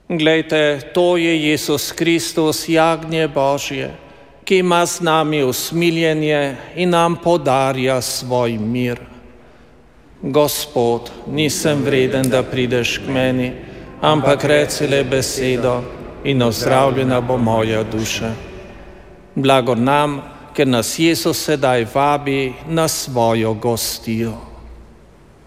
Glejte, to je Jezus Kristus, jagnje Božje, ki ima z nami usmiljenje in nam podarja svoj mir. Gospod, nisem vreden, da prideš k meni, ampak reci le besedo in ozdravljena bo moja duša. Blago nam, ker nas Jezus sedaj vabi na svojo gostijo.